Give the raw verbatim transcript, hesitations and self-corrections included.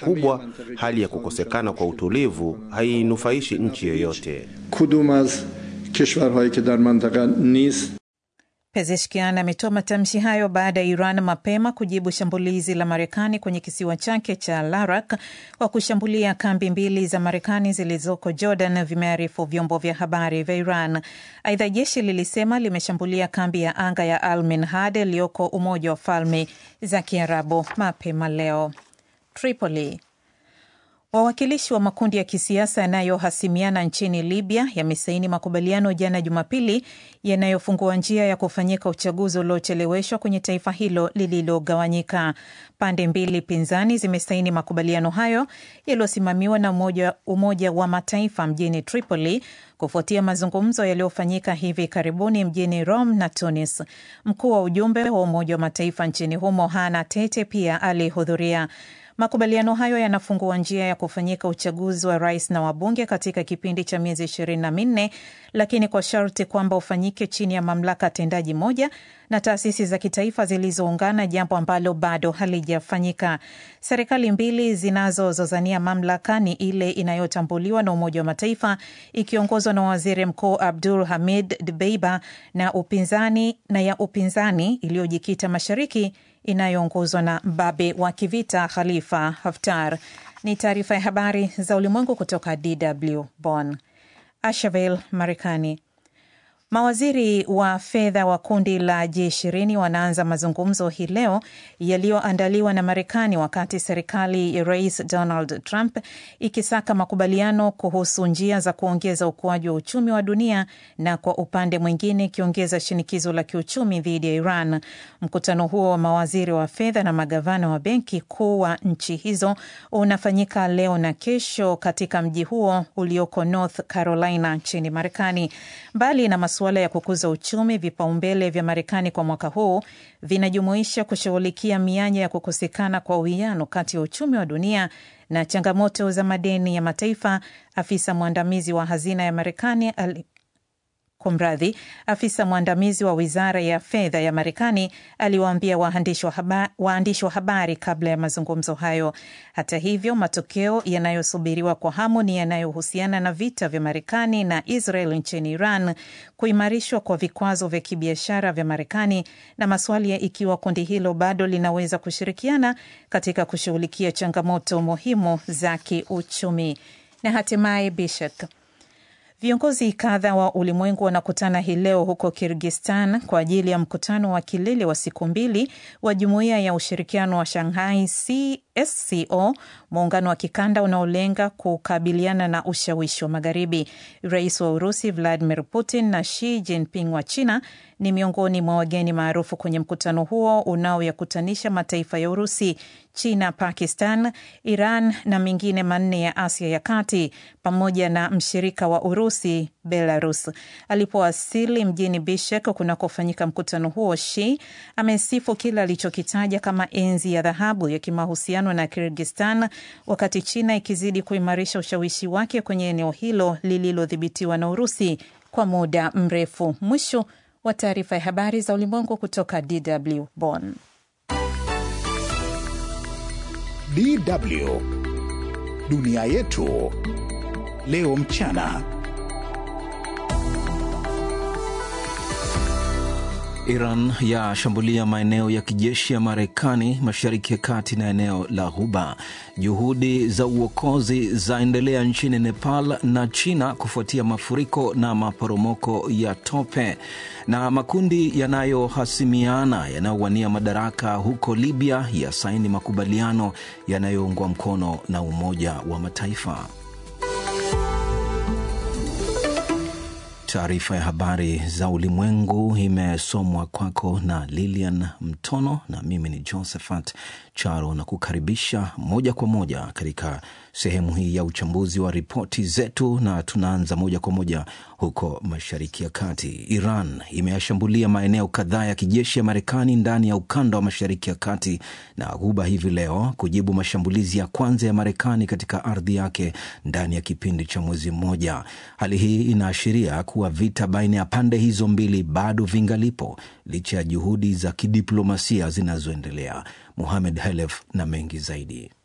kubwa, hali ya kukosekana kwa utulivu hainufaishi nchi yoyote. کدوم از کشورهایی که در منطقه نیست. Pezeshkian ametoa matamshi hayo baada ya Iran mapema kujibu shambulizi la Marekani kwenye kisiwa chake cha Larak kwa kushambulia kambi mbili za Marekani zilizoko Jordan, vimearifu vyombo vya habari vya Iran. Aidha, jeshi lilisema limeshambulia kambi ya anga ya Al Minhad iliyoko Umoja wa Falme za Kiarabu mapema leo. Tripoli. Wawakilishi wa makundi ya kisiasa yanayohasimiana nchini Libya yamesaini makubaliano jana Jumapili yanayofungua njia ya kufanyika uchaguzi uliocheleweshwa kwenye taifa hilo lililogawanyika. Pande mbili pinzani zimesaini makubaliano hayo yaliyosimamiwa na umoja, umoja wa Mataifa mjini Tripoli kufuatia mazungumzo yaliyofanyika hivi karibuni mjini Rome na Tunis. Mkuu wa ujumbe wa Umoja wa Mataifa nchini humo Hana Tete pia alihudhuria. Makubaliano hayo yanafungua njia ya kufanyika uchaguzi wa rais na wabunge katika kipindi cha miezi ishirini na minne, lakini kwa sharti kwamba ufanyike chini ya mamlaka tendaji moja na taasisi za kitaifa zilizoungana, jambo ambalo bado halijafanyika. Serikali mbili zinazozozania mamlaka ni ile inayotambuliwa na Umoja wa Mataifa ikiongozwa na Waziri Mkuu Abdul Hamid Dbeiba na upinzani na ya upinzani iliyojikita mashariki inayoongozwa na mbabe wa kivita Khalifa Haftar. Ni taarifa ya habari za ulimwengu kutoka D W Bonn. Asheville, Marekani. Mawaziri wa fedha wa kundi la G ishirini wanaanza mazungumzo hii leo yaliyoandaliwa na Marekani wakati serikali ya Rais Donald Trump ikisaka makubaliano kuhusu njia za kuongeza ukuaji wa uchumi wa dunia na kwa upande mwingine ikiongeza shinikizo la kiuchumi dhidi ya Iran. Mkutano huo wa mawaziri wa fedha na magavana wa benki kuu wa nchi hizo unafanyika leo na kesho katika mji huo ulioko North Carolina nchini Marekani. Mbali na masuala ya kukuza uchumi, vipaumbele vya Marekani kwa mwaka huu vinajumuisha kushughulikia mianya ya kukosekana kwa uwiano kati ya uchumi wa dunia na changamoto za madeni ya mataifa. Afisa mwandamizi wa hazina ya Marekani ali Kumradhi, afisa mwandamizi wa wizara ya fedha ya Marekani aliwaambia waandishi wa habari, waandishi wa habari kabla ya mazungumzo hayo. Hata hivyo, matokeo yanayosubiriwa kwa hamu ni yanayohusiana na vita vya Marekani na Israel nchini Iran, kuimarishwa kwa vikwazo vya kibiashara vya Marekani na maswali ya ikiwa kundi hilo bado linaweza kushirikiana katika kushughulikia changamoto muhimu za kiuchumi. Na hatimaye Bishkek. Viongozi kadha wa ulimwengu wanakutana hii leo huko Kyrgyzstan kwa ajili ya mkutano wa kilele wa siku mbili wa Jumuiya ya Ushirikiano wa Shanghai C S C O, muungano wa kikanda unaolenga kukabiliana na ushawishi wa Magharibi. Rais wa Urusi Vladimir Putin na Xi Jinping wa China ni miongoni mwa wageni maarufu kwenye mkutano huo unaoyakutanisha mataifa ya Urusi, China, Pakistan, Iran na mengine manne ya Asia ya Kati pamoja na mshirika wa Urusi, Belarus. Alipowasili mjini Bishkek kunakofanyika mkutano huo, Xi amesifu kila alichokitaja kama enzi ya dhahabu ya kimahusiano na Kyrgyzstan, wakati China ikizidi kuimarisha ushawishi wake kwenye eneo hilo lililodhibitiwa na Urusi kwa muda mrefu. Mwisho wa taarifa ya habari za ulimwengu kutoka D W Bonn. D W Dunia yetu leo mchana. Iran yashambulia maeneo ya kijeshi ya Marekani Mashariki ya Kati na eneo la Ghuba. Juhudi za uokozi zaendelea nchini Nepal na China kufuatia mafuriko na maporomoko ya tope. Na makundi yanayohasimiana yanayowania madaraka huko Libya ya saini makubaliano yanayoungwa mkono na Umoja wa Mataifa. Taarifa ya habari za ulimwengu imesomwa kwako na Lilian Mtono na mimi ni Josephat Charo, na kukaribisha moja kwa moja katika sehemu hii ya uchambuzi wa ripoti zetu, na tunaanza moja kwa moja huko Mashariki ya Kati. Iran imeyashambulia maeneo kadhaa ya kijeshi ya Marekani ndani ya ukanda wa Mashariki ya Kati na Ghuba hivi leo kujibu mashambulizi ya kwanza ya Marekani katika ardhi yake ndani ya kipindi cha mwezi mmoja. Hali hii inaashiria kuwa vita baina ya pande hizo mbili bado vingalipo licha ya juhudi za kidiplomasia zinazoendelea. Mohamed Halef na mengi zaidi.